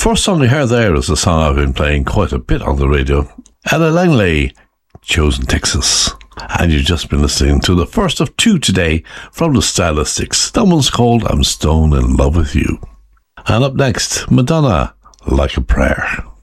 first song you heard there is a song I've been playing quite a bit on the radio. Ella Langley, Chosen Texas. And you've just been listening to the first of two today from the Stylistics. That one's called I'm Stone in Love with You. And up next, Madonna, Like a Prayer.